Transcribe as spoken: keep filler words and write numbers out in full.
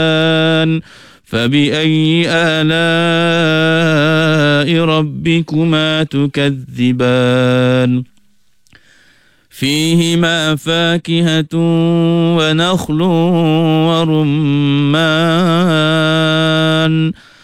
فبأي آلاء ربكما تكذبان فيهما فاكهة ونخل ورمان